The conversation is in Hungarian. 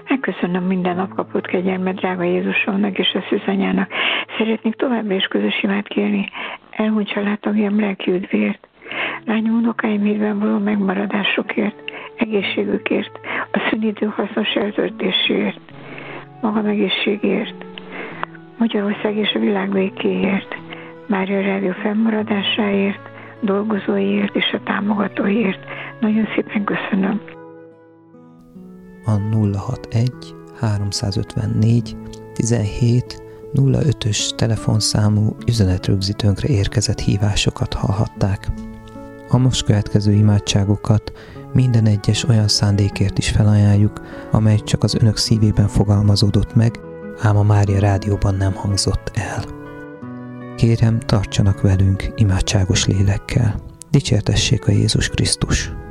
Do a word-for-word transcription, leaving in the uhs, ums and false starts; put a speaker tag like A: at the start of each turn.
A: Megköszönöm minden nap kapott kegyelmet drága Jézusomnak és a szűzanyának. Szeretnék továbbra is közös imát kérni elhunyt családtagjam lelki üdvért, lányom unokáim hírben való megmaradásokért, egészségükért, a szünidő hasznos eltöltéséért, magam egészségért, Magyarország és a világ békéért, Mária Rádió fennmaradásáért, dolgozóiért és a támogatóiért. Nagyon szépen köszönöm.
B: A nulla hatvanegy háromszázötvennégy tizenhét nulla ötös telefonszámú üzenetrögzítőnkre érkezett hívásokat hallhatták. A most következő imádságokat minden egyes olyan szándékért is felajánljuk, amely csak az önök szívében fogalmazódott meg, ám a Mária Rádióban nem hangzott el. Kérem, tartsanak velünk imádságos lélekkel. Dicsértessék a Jézus Krisztus!